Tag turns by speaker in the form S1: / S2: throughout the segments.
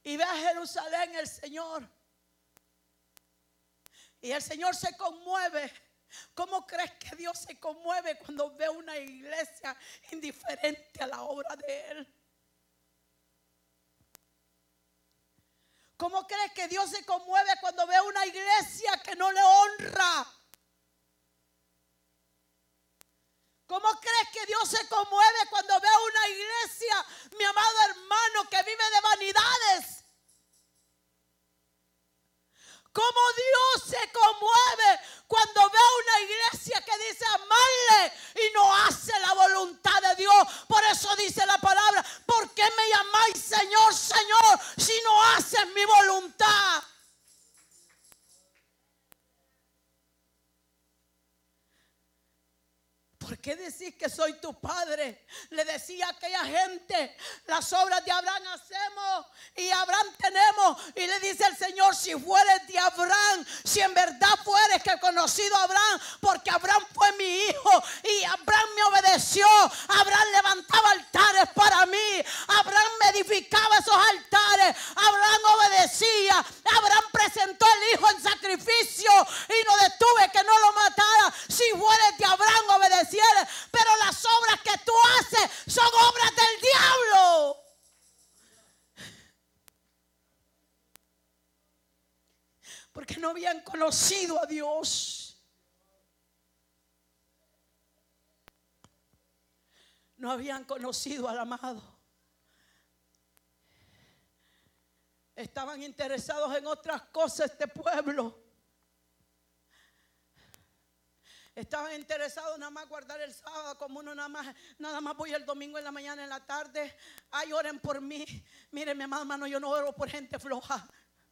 S1: y ve a Jerusalén el Señor. Y el Señor se conmueve. ¿Cómo crees que Dios se conmueve cuando ve una iglesia indiferente a la obra de Él? ¿Cómo crees que Dios se conmueve cuando ve una iglesia que no le honra? ¿Cómo crees que Dios se conmueve cuando ve una iglesia, mi amado hermano, que vive de vanidades? ¿Cómo Dios se conmueve cuando ve una iglesia que dice amarle y no hace la voluntad de Dios? Por eso dice la palabra: ¿por qué me llamáis Señor, Señor, si no haces mi voluntad? ¿Por qué decís que soy tu padre? Le decía a aquella gente: las obras de Abraham hacemos y Abraham tenemos. Y le dice el Señor: si fueres de Abraham, si en verdad fueres que he conocido a Abraham, porque Abraham fue mi hijo y Abraham me obedeció. Abraham levantaba altares para mí. Abraham me edificaba esos altares. Abraham obedecía. Abraham presentó el hijo en sacrificio y no detuve que no lo matara. Si fueres de Abraham, obedecía. Pero las obras que tú haces son obras del diablo. Porque no habían conocido a Dios. No habían conocido al amado. Estaban interesados en otras cosas este pueblo. Estaban interesados nada más guardar el sábado, como uno nada más voy el domingo en la mañana, en la tarde. Ay, oren por mí. Miren, mi amado hermano, yo no oro por gente floja.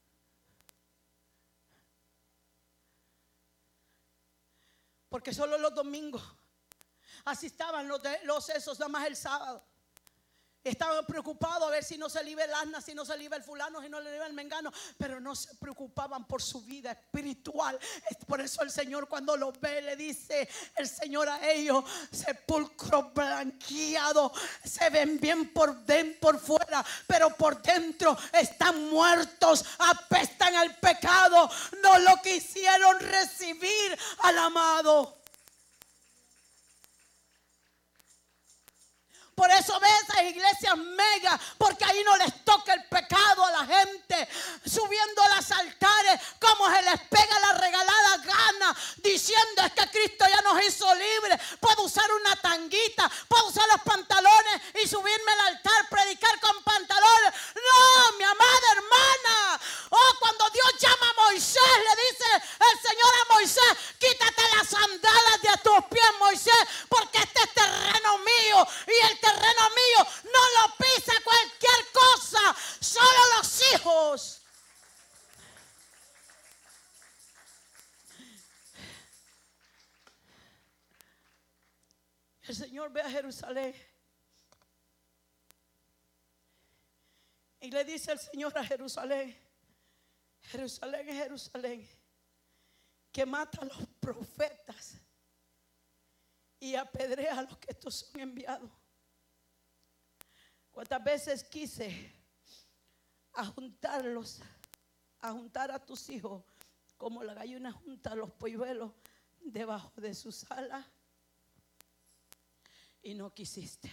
S1: Porque solo los domingos. Así estaban los esos, nada más el sábado. Estaban preocupados a ver si no se libra el asna, si no se libra el fulano, si no se libra el mengano. Pero no se preocupaban por su vida espiritual. Por eso el Señor, cuando los ve, le dice el Señor a ellos: sepulcro blanqueado. Se ven bien por dentro, por fuera, pero por dentro están muertos, apestan al pecado. No lo quisieron recibir al amado. Por eso ves esas iglesias mega, porque ahí no les toca el pecado a la gente, subiendo a los altares como se les pega la regalada gana, diciendo: es que Cristo ya nos hizo libres. Puedo usar una tanguita, puedo usar los pantalones y subirme al altar, predicar con pantalones. No, mi amada hermana. Oh, cuando Dios llama a Moisés, le dice el Señor a Moisés: quítate las sandalas de tus pies, Moisés, porque este es terreno mío y el terreno mío no lo pisa cualquier cosa, solo los hijos. El Señor ve a Jerusalén y le dice el Señor a Jerusalén: Jerusalén es Jerusalén, que mata a los profetas y apedrea a los que estos son enviados. ¿Cuántas veces quise juntarlos, a juntar a tus hijos como la gallina junta a los polluelos debajo de sus alas? Y no quisiste.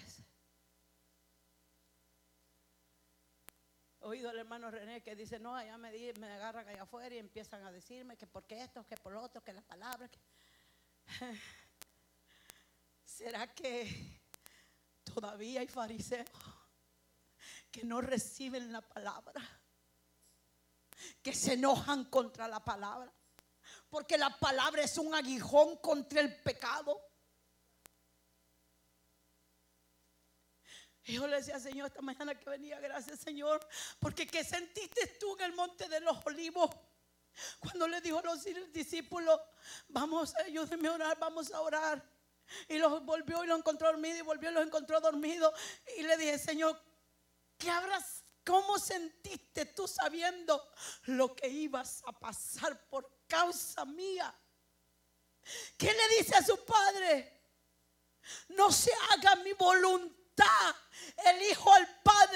S1: He oído al hermano René que dice: no, allá me agarran allá afuera y empiezan a decirme que por qué esto, que por lo otro, que las palabras. ¿Será que todavía hay fariseos que no reciben la palabra, que se enojan contra la palabra? Porque la palabra es un aguijón contra el pecado. Y yo le decía: Señor, esta mañana que venía, gracias, Señor, porque ¿qué sentiste tú en el monte de los olivos? Cuando le dijo a los discípulos: vamos, ayúdenme a orar, vamos a orar. Y los volvió y los encontró dormidos, y volvió y los encontró dormidos. Y le dije: Señor, ¿cómo sentiste tú sabiendo lo que ibas a pasar por causa mía? ¿Qué le dice a su padre? No se haga mi voluntad. El hijo al padre